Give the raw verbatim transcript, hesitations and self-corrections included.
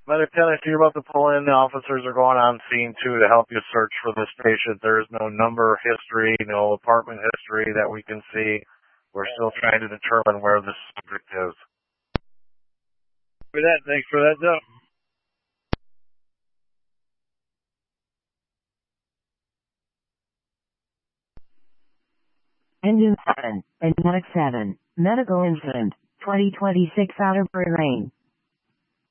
Lieutenant, you're about to pull in. The officers are going on scene too to help you search for this patient. There is no number history, no apartment history that we can see. We're still trying to determine where this subject is. For that, thanks for that, though. Engine seven, and Medic seven, medical incident, twenty twenty-six Outerbury Lane.